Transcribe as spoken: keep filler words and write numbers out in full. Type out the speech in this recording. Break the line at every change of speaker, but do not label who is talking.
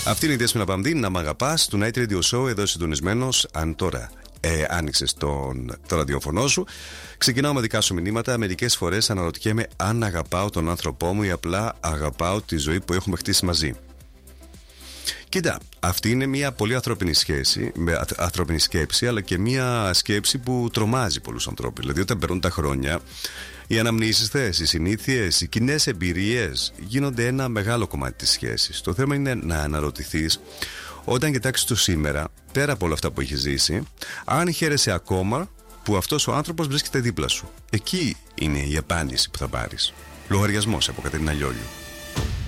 Αυτή είναι η Δέσποινα Παμδή, να μ' αγαπάς, του Night Radio Show, εδώ συντονισμένος. Αν τώρα ε, άνοιξες τον, το ραδιοφωνό σου, ξεκινάω με δικά σου μηνύματα. Μερικές φορές αναρωτιέμαι αν αγαπάω τον άνθρωπό μου ή απλά αγαπάω τη ζωή που έχουμε χτίσει μαζί. Κοίτα, αυτή είναι μια πολύ ανθρώπινη σχέση, με ανθρώπινη σκέψη, αλλά και μια σκέψη που τρομάζει πολλούς ανθρώπους. Δηλαδή, όταν περνούν τα χρόνια, οι αναμνήσεις θες, οι συνήθειες, οι κοινές εμπειρίες γίνονται ένα μεγάλο κομμάτι της σχέσης. Το θέμα είναι να αναρωτηθείς, όταν κοιτάξεις το σήμερα, πέρα από όλα αυτά που έχεις ζήσει, αν χαίρεσαι ακόμα που αυτός ο άνθρωπος βρίσκεται δίπλα σου. Εκεί είναι η απάντηση που θα πάρεις. Λογαριασμός από Κατερίνα Λιόλιου.